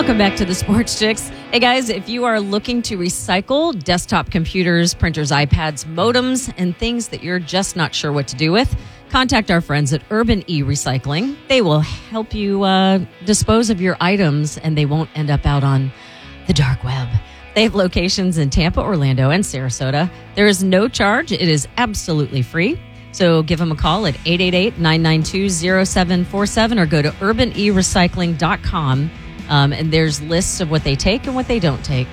Welcome back to the Sports Chicks. Hey guys, if you are looking to recycle desktop computers, printers, iPads, modems, and things that you're just not sure what to do with, contact our friends at Urban E Recycling. They will help you dispose of your items and they won't end up out on the dark web. They have locations in Tampa, Orlando, and Sarasota. There is no charge. It is absolutely free. So give them a call at 888-992-0747 or go to urbanerecycling.com. And there's lists of what they take and what they don't take.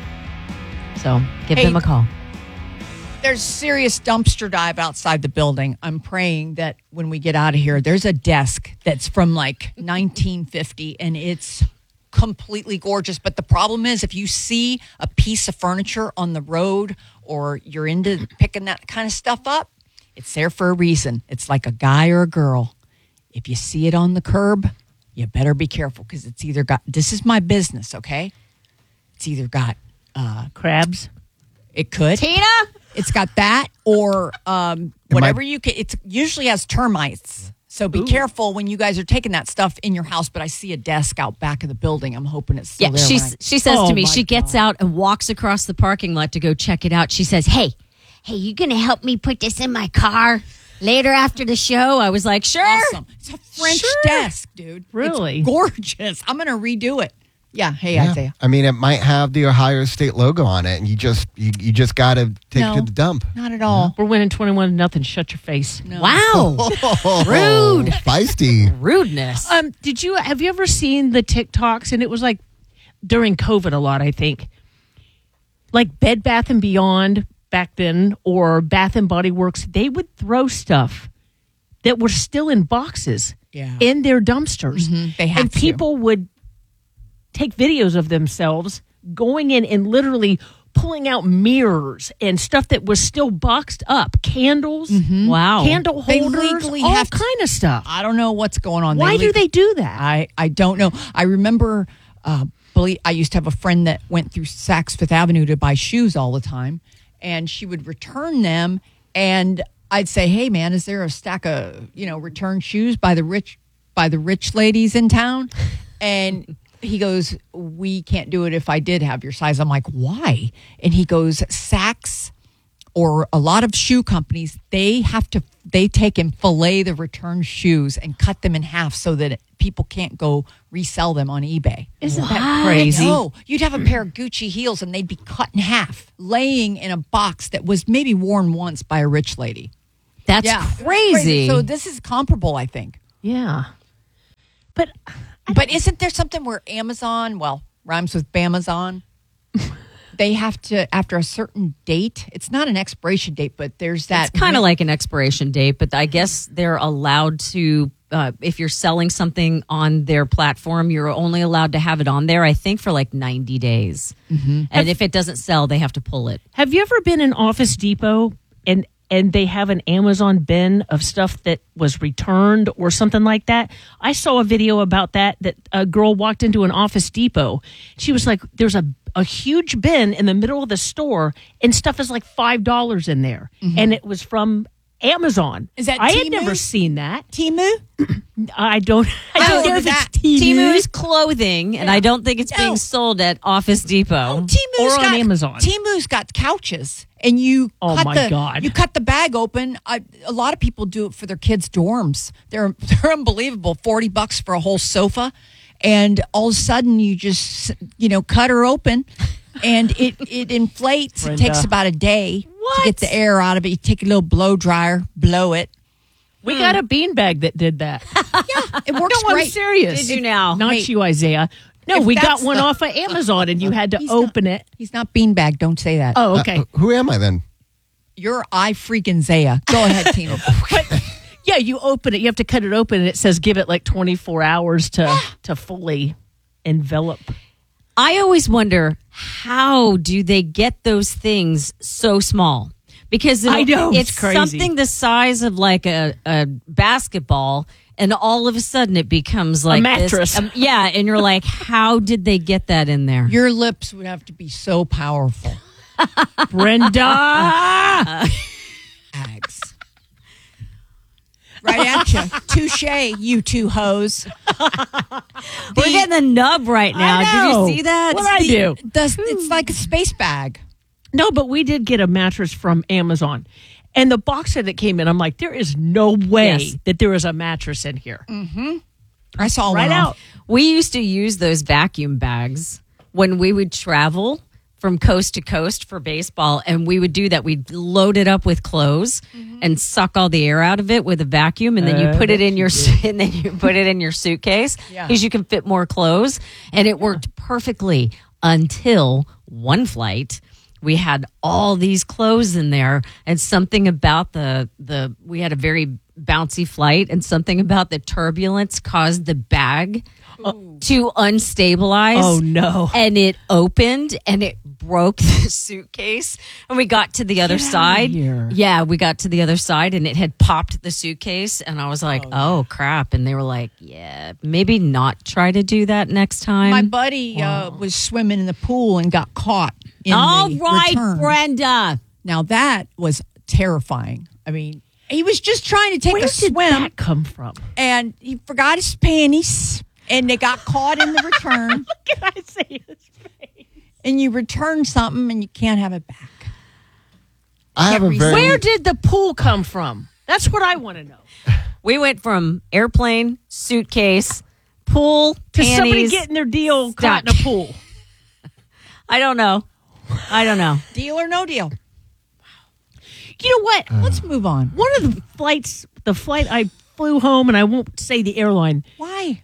So give them a call. There's serious dumpster dive outside the building. I'm praying that when we get out of here, there's a desk that's from like 1950 and it's completely gorgeous. But the problem is if you see a piece of furniture on the road or you're into picking that kind of stuff up, it's there for a reason. It's like a guy or a girl. If you see it on the curb, you better be careful because it's either got, this is my business, okay? It's either got crabs. It could. Tina? It's got that or whatever you can. It usually has termites. So be careful when you guys are taking that stuff in your house. But I see a desk out back of the building. I'm hoping it's still there. She says to me, she gets out and walks across the parking lot to go check it out. She says, hey, you going to help me put this in my car later after the show? I was like, sure. Awesome. It's a French desk, dude. Really? It's gorgeous. I'm going to redo it. Yeah. Hey, Isaiah. I mean, it might have the Ohio State logo on it, and you just got to take it to the dump. Not at all. We're winning 21-0. Shut your face. No. Wow. Rude. Feisty. Rudeness. Have you ever seen the TikToks? And it was like during COVID a lot, I think. Like Bed Bath & Beyond back then or Bath & Body Works, they would throw stuff that were still in boxes in their dumpsters. Mm-hmm. They have and people would take videos of themselves going in and literally pulling out mirrors and stuff that was still boxed up, candles, Wow. candle They holders, legally all have to- kind of stuff. I don't know what's going on. Why do they do that? I don't know. I remember I used to have a friend that went through Saks Fifth Avenue to buy shoes all the time, and she would return them, and I'd say, "Hey, man, is there a stack of return shoes by the rich ladies in town?" And he goes, "We can't do it if I did have your size." I'm like, "Why?" And he goes, "Saks or a lot of shoe companies, they take and fillet the return shoes and cut them in half so that people can't go resell them on eBay." Isn't that crazy? No, you'd have a pair of Gucci heels and they'd be cut in half, laying in a box that was maybe worn once by a rich lady. That's crazy. So this is comparable, I think. Yeah. But isn't there something where Amazon, rhymes with Bamazon, they have to, after a certain date, it's not an expiration date, but there's that. It's kind of like an expiration date, but I guess they're allowed to, if you're selling something on their platform, you're only allowed to have it on there, I think, for like 90 days. Mm-hmm. And if it doesn't sell, they have to pull it. have you ever been in Office Depot and they have an Amazon bin of stuff that was returned or something like that? I saw a video about that a girl walked into an Office Depot. She was like, there's a huge bin in the middle of the store and stuff is like $5 in there. Mm-hmm. And it was from Amazon. Is that I Temu? had never seen that. Temu? I don't know if it's Temu. Temu is clothing, and I don't think it's being sold at Office Depot. Or on Amazon. Temu's got couches, and you God. You cut the bag open. A lot of people do it for their kids' dorms. They're unbelievable. $40 for a whole sofa, and all of a sudden you just cut her open, and it inflates. Brenda. It takes about a day to get the air out of it. You take a little blow dryer, blow it. We got a beanbag that did that. Yeah, it works No, great. I'm serious. Did you now? Not Wait. you, Isaiah. No, If we got that's one off of Amazon, and you had to He's open it. He's not beanbag. Don't say that. Oh, okay. Who am I then? You're freaking Zaya. Go ahead, Tina. But yeah, you open it. You have to cut it open, and it says give it like 24 hours to fully envelop. I always wonder, how do they get those things so small? Because I know, it's crazy. something the size of like a basketball, and all of a sudden it becomes like a mattress. This, and you're like, how did they get that in there? Your lips would have to be so powerful. Brenda. Ags. right at you. Touche, you two hoes. We're getting the nub right now. I know. Did you see that? What I do? It's like a space bag. No, but we did get a mattress from Amazon. And the box set that came in, I'm like, there is no way Yes. that there is a mattress in here. I saw Right one out. We used to use those vacuum bags when we would travel from coast to coast for baseball, and we would do that. We'd load it up with clothes and suck all the air out of it with a vacuum, and then you put it in your and then you put it in your suitcase Yeah. because you can fit more clothes, and it worked perfectly until one flight. We had all these clothes in there, and something about the we had a very bouncy flight, and something about the turbulence caused the bag to unstabilize. Oh, no. And it opened and it broke the suitcase, and we got to the other side. here. Yeah, we got to the other side, and it had popped the suitcase, and I was like, oh crap. And they were like, yeah, maybe not try to do that next time. My buddy was swimming in the pool and got caught. All the right, return. Brenda. Now that was terrifying. I mean, he was just trying to take Where a did swim, that come from? and he forgot his panties, and they got caught in the return. Can I say this? And you return something, and you can't have it back. I have a Can't very Where did the pool come from? That's what I want to know. We went from airplane, suitcase, pool, To panties. somebody getting their deal caught in a pool. I don't know. Deal or no deal? You know what? Let's move on. One of the flight I flew home, and I won't say the airline Why?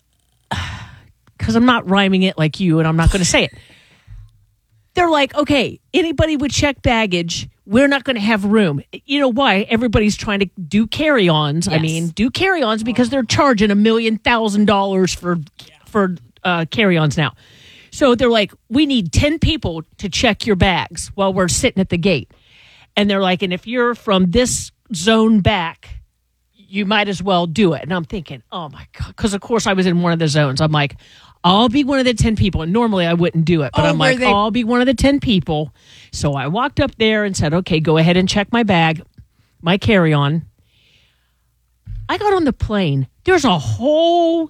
because I'm not rhyming it like you, and I'm not going to say it. They're like, okay, anybody would check baggage. We're not going to have room. You know why? Everybody's trying to do carry-ons. I Yes. mean, do carry-ons because they're charging $1,000,000 for carry-ons now. So they're like, we need 10 people to check your bags while we're sitting at the gate. And they're like, and if you're from this zone back, you might as well do it. And I'm thinking, oh my God. Because, of course, I was in one of the zones. I'm like, I'll be one of the 10 people. And normally I wouldn't do it. But Oh, I'm were like, they- I'll be one of the 10 people. So I walked up there and said, okay, go ahead and check my bag, my carry-on. I got on the plane. There's a whole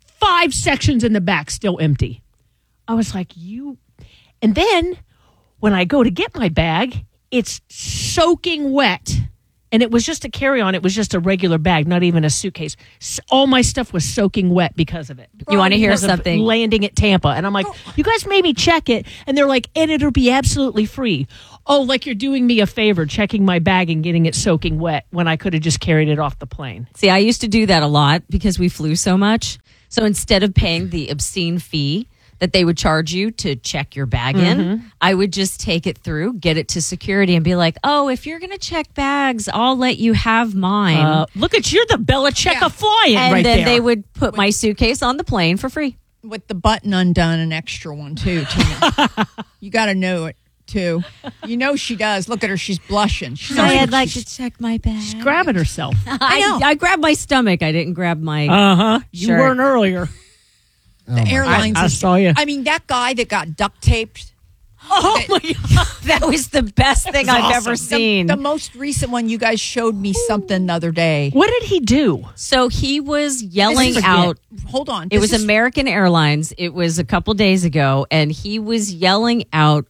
5 sections in the back still empty. I was like, you. And then when I go to get my bag, it's soaking wet. And it was just a carry-on. It was just a regular bag, not even a suitcase. All my stuff was soaking wet because of it. You want to hear Because of something? landing at Tampa. And I'm like, you guys made me check it. And they're like, and it'll be absolutely free. Oh, like you're doing me a favor, checking my bag and getting it soaking wet when I could have just carried it off the plane. See, I used to do that a lot because we flew so much. So instead of paying the obscene fee that they would charge you to check your bag in, I would just take it through, get it to security, and be like, oh, if you're going to check bags, I'll let you have mine. Look at you, the Belichick Yeah. of flying and right then there. they would put my suitcase on the plane for free. With the button undone, an extra one, too, Tina. You got to know it, too. You know she does. Look at her. She's blushing. She's Sorry, not I'd even- like to check my bag. grabbing herself. I know. I grabbed my stomach. I didn't grab my. You Sure. weren't earlier. the airlines. I saw you. I mean, that guy that got duct taped. Oh my God. That was the best thing I've ever seen. The most recent one, you guys showed me something the other day. What did he do? So he was yelling This is- out. Hold on. It was This is- American Airlines. It was a couple days ago, and he was yelling out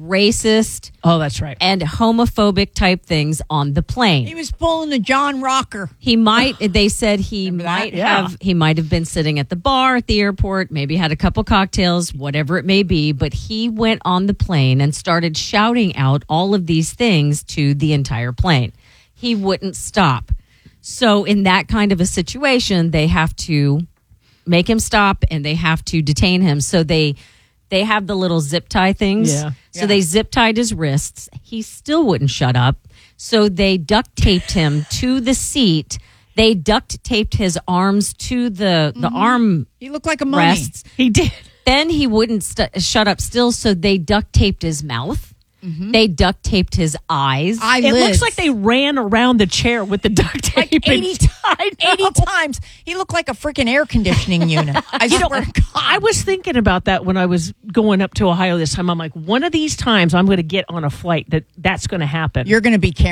racist Oh, that's right. and homophobic type things on the He plane. was pulling the John Rocker. He might. They said he Remember that? might Yeah. have. He might have been sitting at the bar at the airport. Maybe had a couple cocktails, whatever it may be. But he went on the plane and started shouting out all of these things to the entire plane. He wouldn't stop. So in that kind of a situation, they have to make him stop and they have to detain him. So they have the little zip tie things. Yeah. So they zip tied his wrists. He still wouldn't shut up. So they duct taped him to the seat. They duct taped his arms to the arm He looked like a mummy. rests. He did. Then he wouldn't shut up still. So they duct taped his mouth. They duct taped his eyes. It Eyelids. looks like they ran around the chair with the duct tape. like 80, I know. 80 times. He looked like a freaking air conditioning unit. I You know, swear to God. I was thinking about that when I was going up to Ohio this time. I'm like, one of these times I'm going to get on a flight that's going to happen. You're going to be Karen.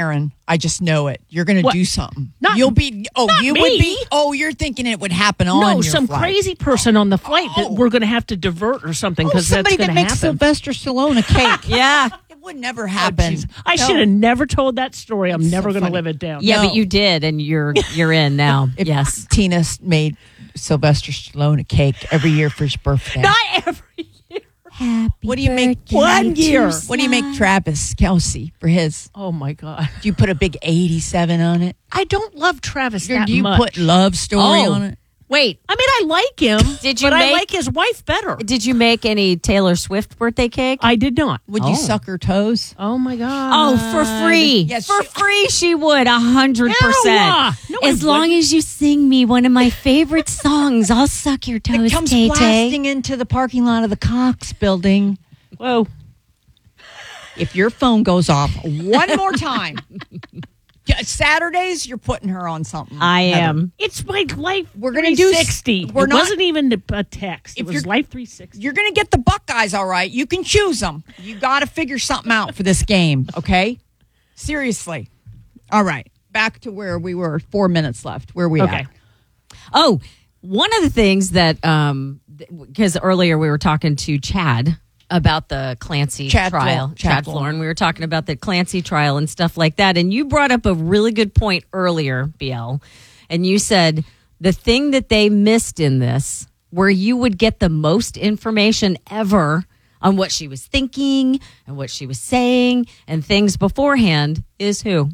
I just know it. You're going to What? do something. Not- You'll be. Oh, not you me. would be. Oh, you're thinking it would happen on No, your some flight. crazy person on the flight that Oh. we're going to have to divert or something because that's somebody going that to makes happen. Sylvester Stallone a cake. Yeah. It would never happen. I No. should have never told that story. I'm It's never so going to funny. live it down. Yeah, No. but you did, and you're in now. If Yes. Tina made Sylvester Stallone a cake every year for his birthday. Not every year. What do you make? 1 year. What do you make Travis Kelsey for his? Oh my God. Do you put a big 87 on it? I don't love Travis Or that do you much. put love story Oh. on it? Wait, I mean, I like him. Did you but I make- like his wife better. did you make any Taylor Swift birthday cake? I did not. Would you suck her toes? Oh my God. Oh, for free. Yes, for she- free, she would 100%. Ew. No, I as long wouldn't. as you sing me one of my favorite songs, I'll suck your It toes, comes Tay Tay. blasting into the parking lot of the Cox building. Whoa. If your phone goes off one more time, Saturdays, you're putting her on something. I Heather. am. It's my life. We're gonna do 360. we're It not- wasn't even a text. It If was you're- Life 360. You're going to get the Buckeyes, all right. You can choose them. You got to figure something out for this game, okay? Seriously. All right. Back to where we were. 4 minutes left. Where we Okay. at? Oh, one of the things that, because earlier we were talking to Chad about the Clancy Chad trial. Chad Chad Florin. We were talking about the Clancy trial and stuff like that. And you brought up a really good point earlier, BL. And you said the thing that they missed in this, where you would get the most information ever on what she was thinking and what she was saying and things beforehand, is who?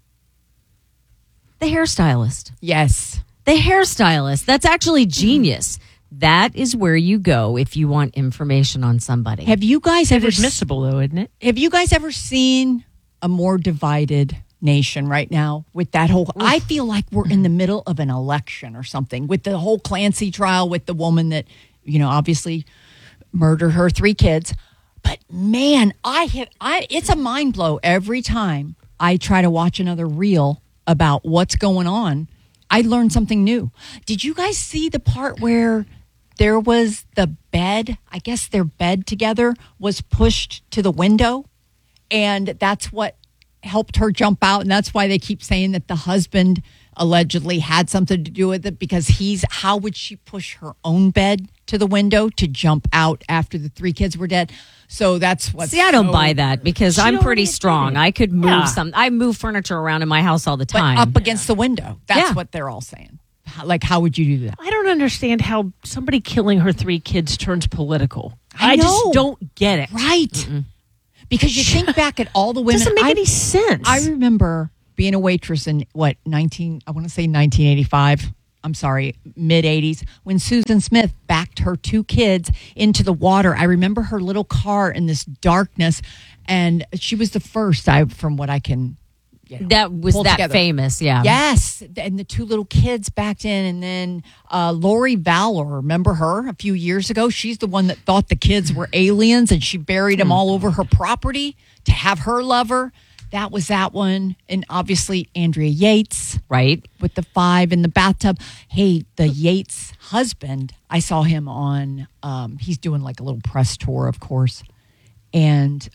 The hairstylist. Yes. The hairstylist. That's actually genius. That is where you go if you want information on somebody. Have you guys ever It's admissible, though, isn't it? Have you guys ever seen a more divided nation right now with that whole I feel like we're in the middle of an election or something with the whole Clancy trial with the woman that, obviously murdered her 3 kids. But man, it's a mind blow every time I try to watch another reel about what's going on. I learned something new. Did you guys see the part where there was the bed? I guess their bed together was pushed to the window, and that's what helped her jump out. And that's why they keep saying that the husband allegedly had something to do with it, because how would she push her own bed to the window to jump out after the 3 kids were dead? So that's what. See, I don't buy that because I'm pretty already strong. did it. I could move Yeah. I move furniture around in my house all the But time. up against the window. That's Yeah. what they're all saying. Like, how would you do that? I don't understand how somebody killing her 3 kids turns political. I I know. just don't get it. Right. Because you think back at all the women. Doesn't make any sense. I remember being a waitress in I want to say 1985. I'm sorry, mid 80s, when Susan Smith backed her 2 kids into the water. I remember her little car in this darkness, and she was the first, from what I can that was pull that together. famous, yeah. Yes, and the 2 little kids backed in, and then Lori Valor, remember her a few years ago? She's the one that thought the kids were aliens, and she buried them all over her property to have her lover. That was that one, and obviously Andrea Yates Right. with the 5 in the bathtub. Hey, the Yates husband, I saw him on. He's doing like a little press tour, of course, and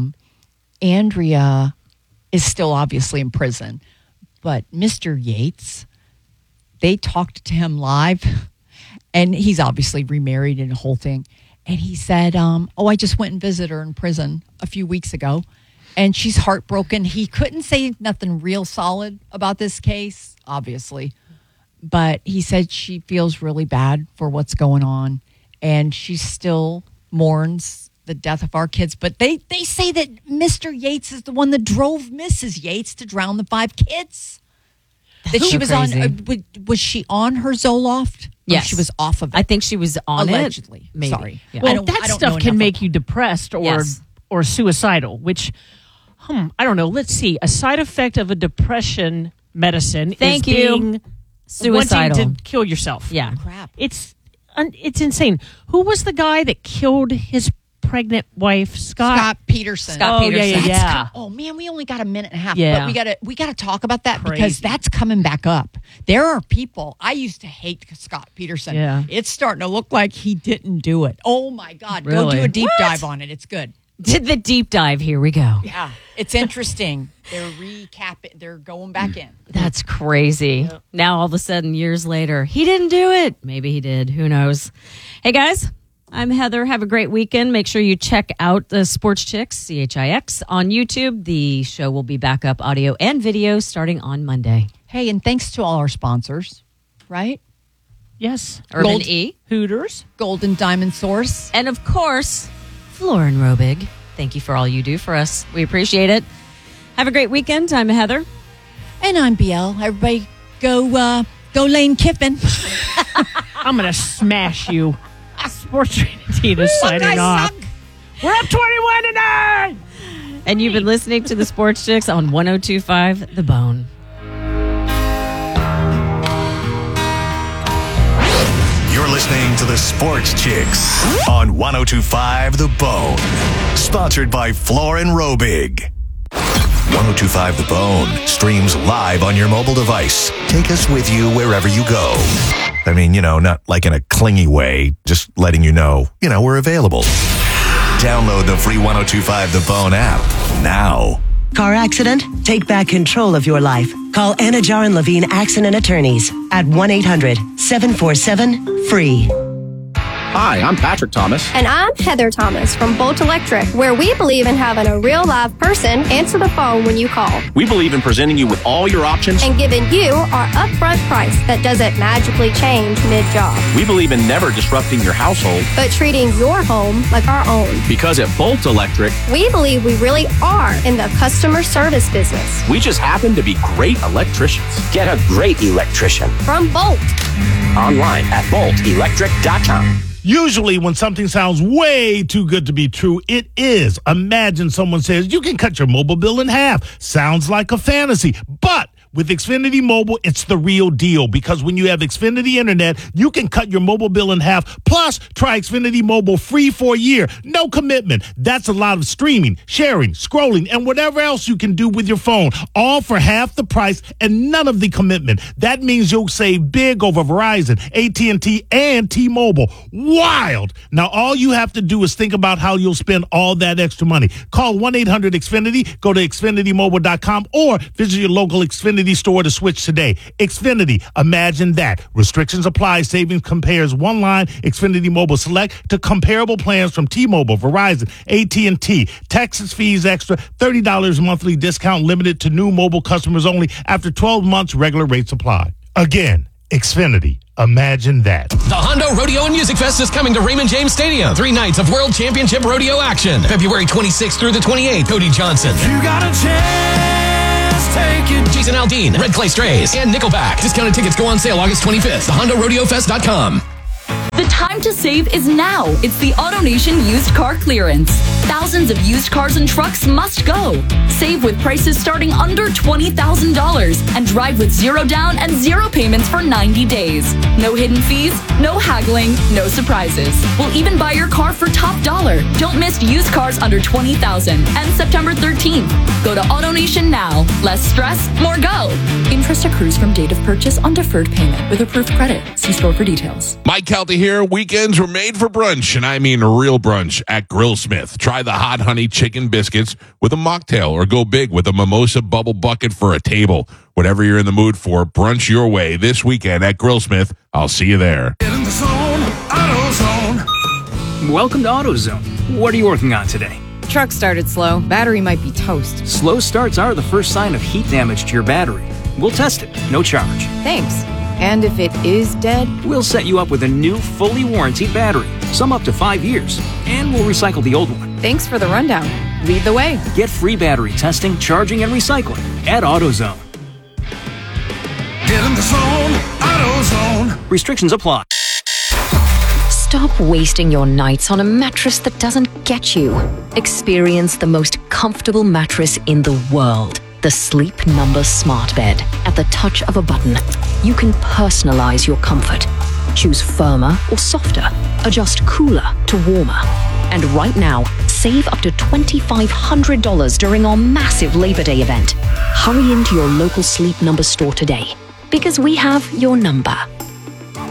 Andrea is still obviously in prison. But Mr. Yates, they talked to him live, and he's obviously remarried and the whole thing. And he said, I just went and visited her in prison a few weeks ago, and she's heartbroken. He couldn't say nothing real solid about this case, obviously, but he said she feels really bad for what's going on, and she still mourns the death of our kids. But they say that Mr. Yates is the one that drove Mrs. Yates to drown the 5 kids. That she so was crazy. on. Was she on her Zoloft? Or Yes. she was off of it. I think she was on Allegedly. it. Maybe. Sorry. Yeah. I Well, don't- that I don't stuff know can enough make about- you depressed Yes. or suicidal, which, I don't know. Let's see. A side effect of a depression medicine Thank is you. being Suicidal. wanting to kill yourself. Yeah. Crap. It's insane. Who was the guy that killed his pregnant wife, Scott Peterson. Scott Oh, Peterson. yeah, yeah, That's yeah. oh man, we only got a minute and a half. Yeah. But we gotta talk about that because Crazy. that's coming back up. There are people. I used to hate Scott Peterson. Yeah. It's starting to look like he didn't do it. Oh my God. Go Really? do a deep What? dive on it. It's good. did the deep dive. Here we go. Yeah, it's interesting. They're recapping. They're going back in. That's crazy. Yeah. Now, all of a sudden, years later, he didn't do it. Maybe he did. Who knows? Hey, guys, I'm Heather. Have a great weekend. Make sure you check out the Sports Chicks, CHIX, on YouTube. The show will be back up audio and video starting on Monday. Hey, and thanks to all our sponsors, right? Yes. Urban E. Hooters. Golden Diamond Source. And, of course, Florin Robig. Thank you for all you do for us. We appreciate it. Have a great weekend. I'm Heather. And I'm BL. Everybody go Lane Kiffin. I'm going to smash you. Sports Tina signing off. We're up 21-9. And you've been listening to the Sports Chicks on 102.5 The Bone. You're listening to the Sports Chicks on 102.5 The Bone. Sponsored by Florin Robig. 102.5 The Bone streams live on your mobile device. Take us with you wherever you go. I mean, not like in a clingy way, just letting you know, we're available. Download the free 102.5 The Bone app now. Car accident? Take back control of your life. Call Anna Jar and Levine Accident Attorneys at 1-800-747-FREE. Hi, I'm Patrick Thomas. And I'm Heather Thomas from Bolt Electric, where we believe in having a real live person answer the phone when you call. We believe in presenting you with all your options and giving you our upfront price that doesn't magically change mid-job. We believe in never disrupting your household, but treating your home like our own. Because at Bolt Electric, we believe we really are in the customer service business. We just happen to be great electricians. Get a great electrician from Bolt. Online at boltelectric.com. Usually when something sounds way too good to be true, it is. Imagine someone says, you can cut your mobile bill in half. Sounds like a fantasy. But with Xfinity Mobile, it's the real deal, because when you have Xfinity Internet, you can cut your mobile bill in half. Plus, try Xfinity Mobile free for a year. No commitment. That's a lot of streaming, sharing, scrolling, and whatever else you can do with your phone, all for half the price and none of the commitment. That means you'll save big over Verizon, AT&T, and T-Mobile. Wild! Now, all you have to do is think about how you'll spend all that extra money. Call 1-800-XFINITY, go to XfinityMobile.com, or visit your local Xfinity store to switch today. Xfinity, imagine that. Restrictions apply. Savings compares one line Xfinity Mobile Select to comparable plans from T-Mobile, Verizon, AT&T. Taxes, fees extra, $30 monthly discount limited to new mobile customers only. After 12 months, regular rates apply. Again, Xfinity. Imagine that. The Hondo Rodeo and Music Fest is coming to Raymond James Stadium. 3 nights of World Championship Rodeo action. February 26th through the 28th. Cody Johnson. You got a chance, take it. Jason Aldean, Red Clay Strays, and Nickelback. Discounted tickets go on sale August 25th. TheHondoRodeoFest.com. The time to save is now. It's the AutoNation used car clearance. Thousands of used cars and trucks must go. Save with prices starting under $20,000 and drive with 0 down and 0 payments for 90 days. No hidden fees, no haggling, no surprises. We'll even buy your car for top dollar. Don't miss used cars under $20,000 and September 13th. Go to AutoNation now. Less stress, more go. Interest accrues from date of purchase on deferred payment with approved credit. See store for details. Mike Kelty here. Weekends were made for brunch, and I mean real brunch at Grillsmith. Try the hot honey chicken biscuits with a mocktail, or go big with a mimosa bubble bucket for a table. Whatever you're in the mood for, brunch your way this weekend at Grillsmith. I'll see you there. Get in the zone, AutoZone. Welcome to AutoZone. What are you working on today? Truck started slow. Battery might be toast. Slow starts are the first sign of heat damage to your battery. We'll test it, no charge. Thanks. And if it is dead? We'll set you up with a new, fully warranted battery, some up to 5 years, and we'll recycle the old one. Thanks for the rundown. Lead the way. Get free battery testing, charging, and recycling at AutoZone. Get in the zone, AutoZone. Restrictions apply. Stop wasting your nights on a mattress that doesn't get you. Experience the most comfortable mattress in the world. The Sleep Number Smart Bed. At the touch of a button, you can personalize your comfort. Choose firmer or softer. Adjust cooler to warmer. And right now, save up to $2,500 during our massive Labor Day event. Hurry into your local Sleep Number store today, because we have your number.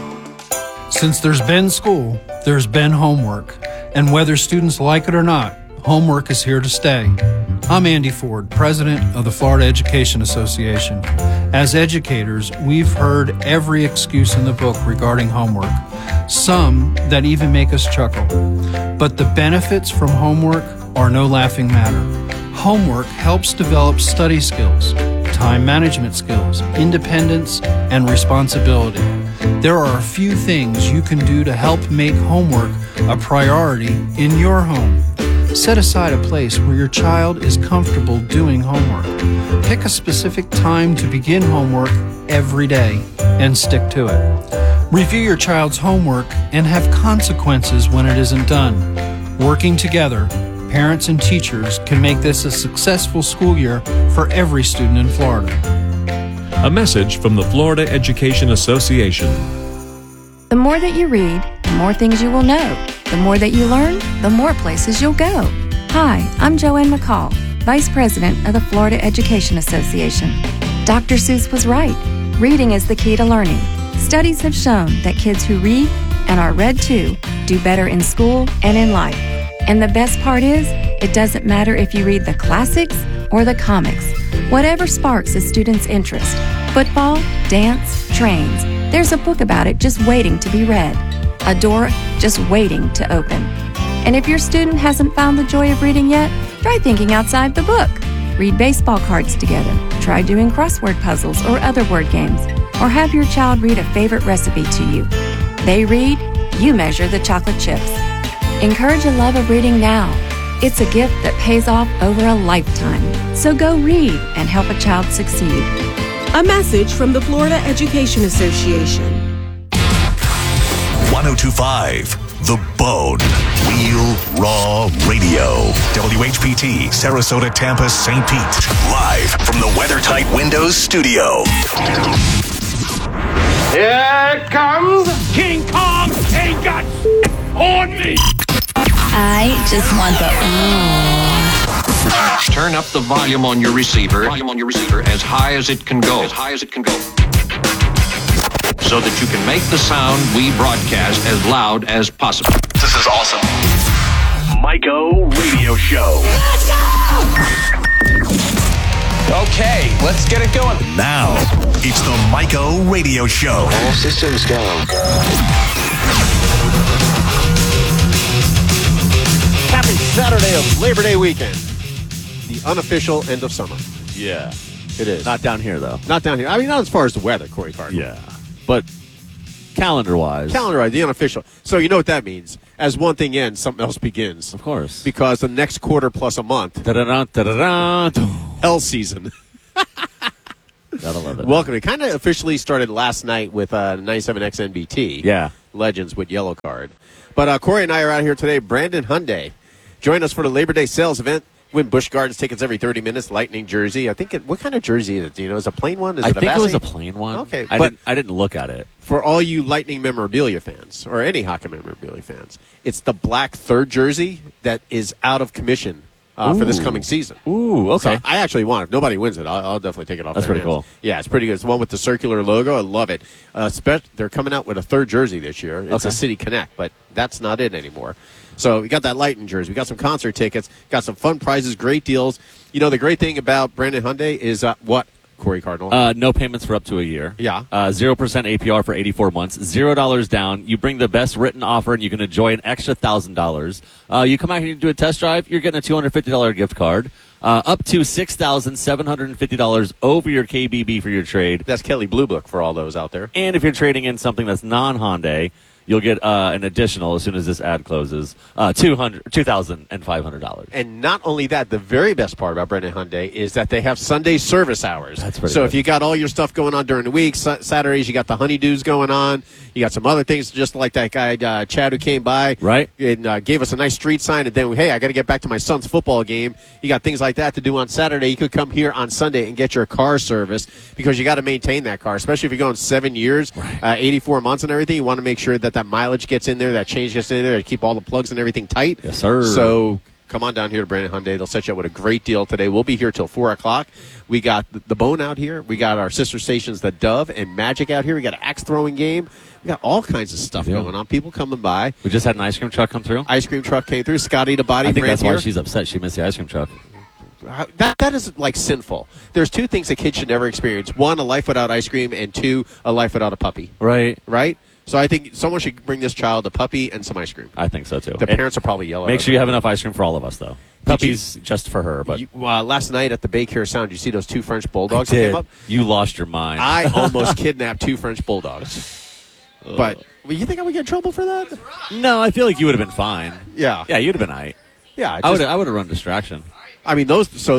Since there's been school, there's been homework. And whether students like it or not, homework is here to stay. I'm Andy Ford, president of the Florida Education Association. As educators, we've heard every excuse in the book regarding homework, some that even make us chuckle. But the benefits from homework are no laughing matter. Homework helps develop study skills, time management skills, independence, and responsibility. There are a few things you can do to help make homework a priority in your home. Set aside a place where your child is comfortable doing homework. Pick a specific time to begin homework every day and stick to it. Review your child's homework and have consequences when it isn't done. Working together, parents and teachers can make this a successful school year for every student in Florida. A message from the Florida Education Association. The more that you read, the more things you will know. The more that you learn, the more places you'll go. Hi, I'm Joanne McCall, Vice President of the Florida Education Association. Dr. Seuss was right. Reading is the key to learning. Studies have shown that kids who read and are read to do better in school and in life. And the best part is, it doesn't matter if you read the classics or the comics. Whatever sparks a student's interest, football, dance, trains, there's a book about it just waiting to be read. A door just waiting to open. And if your student hasn't found the joy of reading yet, try thinking outside the book. Read baseball cards together. Try doing crossword puzzles or other word games. Or have your child read a favorite recipe to you. They read, you measure the chocolate chips. Encourage a love of reading now. It's a gift that pays off over a lifetime. So go read and help a child succeed. A message from the Florida Education Association. 1025 The Bone. Real Raw Radio. WHPT, Sarasota, Tampa, St. Pete. Live from the WeatherTight Windows studio. Here comes King Kong. Ain't got on me. I just want the Turn up the volume on your receiver. As high as it can go. So that you can make the sound we broadcast as loud as possible. This is awesome. Myco Radio Show. Let's go! Okay, let's get it going. Now, it's the Myco Radio Show. All systems go. Happy Saturday of Labor Day weekend. The unofficial end of summer. Yeah. It is. Not down here, though. Not down here. I mean, not as far as the weather, Corey Cardinal. Yeah. But calendar-wise. Calendar-wise, the unofficial. So you know what that means. As one thing ends, something else begins. Of course. Because the next quarter plus a month. Hell season. Gotta love it. Welcome. It kind of officially started last night with 97X NBT. Yeah. Legends with Yellow Card. But Corey and I are out here today. Brandon Hyundai joined us for the Labor Day sales event. Win Busch Gardens tickets every 30 minutes. Lightning jersey. I think what kind of jersey is it? Do you know? Is it a plain one? I think it was a plain one. Okay. I didn't look at it. For all you Lightning memorabilia fans, or any hockey memorabilia fans, it's the black third jersey that is out of commission for this coming season. Ooh, okay. So I actually want it. If nobody wins it, I'll definitely take it off. That's their pretty hands. cool. Yeah, it's pretty good. It's the one with the circular logo. I love it. They're coming out with a third jersey this year. It's a City Connect, but that's not it anymore. So we got that Lightning jersey. We got some concert tickets. Got some fun prizes, great deals. You know, the great thing about Brandon Hyundai is what, Corey Cardinal? No payments for up to a year. Yeah. 0% APR for 84 months. $0 down. You bring the best written offer, and you can enjoy an extra $1,000. You come out here and do a test drive, you're getting a $250 gift card. Up to $6,750 over your KBB for your trade. That's Kelly Blue Book for all those out there. And if you're trading in something that's non-Hyundai, you'll get an additional, as soon as this ad closes, $2,500. And not only that, the very best part about Brandon Hyundai is that they have Sunday service hours. That's pretty So good. if you got all your stuff going on during the week, Saturdays you got the honeydews going on. You got some other things, just like that guy Chad who came by, right, and gave us a nice street sign. And then, hey, I got to get back to my son's football game. You got things like that to do on Saturday. You could come here on Sunday and get your car serviced because you got to maintain that car, especially if you're going 7 years, 84 months, and everything. You want to make sure that mileage gets in there, that change gets in there, to keep all the plugs and everything tight. Yes, sir. So come on down here to Brandon Hyundai. They'll set you up with a great deal today. We'll be here till 4 o'clock. We got the Bone out here. We got our sister stations, the Dove and Magic out here. We got an axe throwing game. We got all kinds of stuff going on. People coming by. We just had an ice cream truck come through. Ice cream truck came through. Scotty the Body. I think that's here. why she's upset. She missed the ice cream truck. That is like sinful. There's two things that kids should never experience. One, a life without ice cream, and two, a life without a puppy. Right. So I think someone should bring this child a puppy and some ice cream. I think so, too. The parents will probably yell at Make us. sure you have enough ice cream for all of us, though. Puppies just for her. But last night at the Bay Care Sound, you see those 2 French bulldogs that came up? You lost your mind. I almost kidnapped 2 French bulldogs. But you think I would get in trouble for that? No, I feel like you would have been fine. Yeah. Yeah, you'd have been all right. Yeah. I would have run distraction. I mean,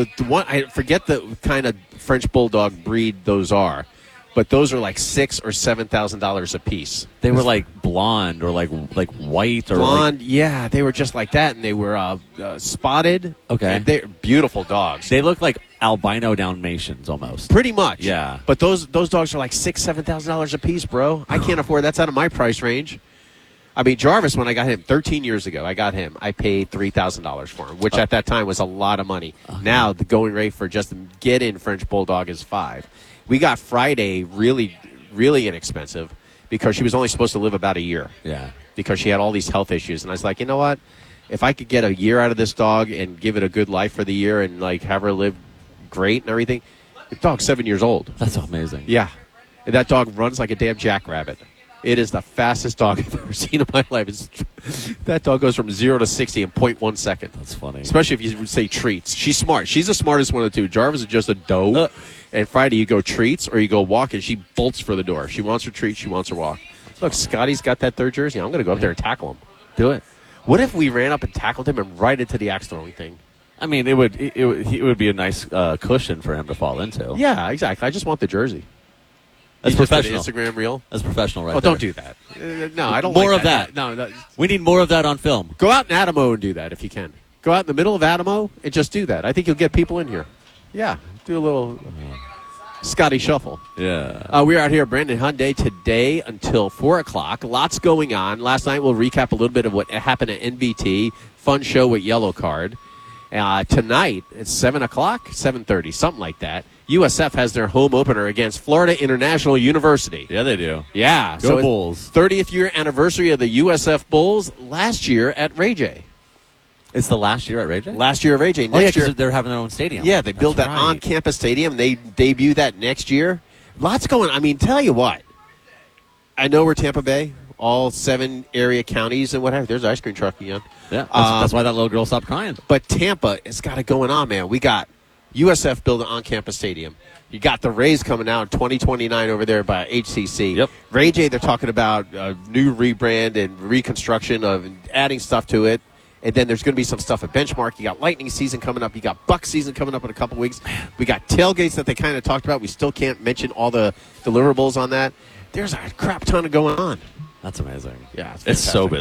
I forget the kind of French bulldog breed those are, but those are like $6,000 or $7,000 a piece. They were like blonde or like white or blonde. Yeah, they were just like that, and they were spotted. Okay, and they're beautiful dogs. They look like albino Dalmatians almost. Pretty much. Yeah, but those dogs are like $6,000-$7,000 a piece, bro. I can't afford. That's out of my price range. I mean, Jarvis, when I got him 13 years ago, I paid $3,000 for him, which at that time was a lot of money. Now, the going rate for just a get-in French Bulldog is $5,000. We got Friday really, really inexpensive because she was only supposed to live about a year. Yeah. Because she had all these health issues. And I was like, you know what? If I could get a year out of this dog and give it a good life for the year and, like, have her live great and everything, the dog's 7 years old. That's amazing. Yeah. And that dog runs like a damn jackrabbit. It is the fastest dog I've ever seen in my life. That dog goes from 0 to 60 in 0.1 second. That's funny. Especially if you say treats. She's smart. She's the smartest one of the two. Jarvis is just a doe. And Friday, you go treats or you go walk, and she bolts for the door. She wants her treats. She wants her walk. Look, Scotty's got that third jersey. I'm going to go up there and tackle him. Do it. What if we ran up and tackled him and right into the axe throwing thing? I mean, it would be a nice cushion for him to fall into. Yeah, exactly. I just want the jersey. That's professional. Instagram reel. That's professional, right? Oh, there. don't do that. No, I don't. More like of that. No, we need more of that on film. Go out in Adamo and do that if you can. Go out in the middle of Adamo and just do that. I think you'll get people in here. Yeah, do a little Scotty shuffle. Yeah. We're out here at Brandon Hyundai today until 4 o'clock. Lots going on. Last night we'll recap a little bit of what happened at NBT. Fun show with Yellow Card. Tonight it's 7 o'clock, 7:30, something like that. USF has their home opener against Florida International University. Yeah, they do. Yeah. Go Bulls. 30th year anniversary of the USF Bulls last year at Ray J. It's the last year at Ray J? Last year at Ray J. Next year they're having their own stadium. Yeah, they build that on-campus stadium. They debut that next year. Lots going on. I mean, tell you what. I know we're Tampa Bay, all 7 area counties and what have you. There's an ice cream truck again. Yeah, that's why that little girl stopped crying. But Tampa has got it going on, man. We got USF building on-campus stadium. You got the Rays coming out in 2029 over there by HCC. Yep. Ray J, they're talking about a new rebrand and reconstruction of adding stuff to it. And then there's going to be some stuff at Benchmark. You got Lightning season coming up. You got Buck season coming up in a couple weeks. We got tailgates that they kind of talked about. We still can't mention all the deliverables on that. There's a crap ton of going on. That's amazing. Yeah, it's so busy.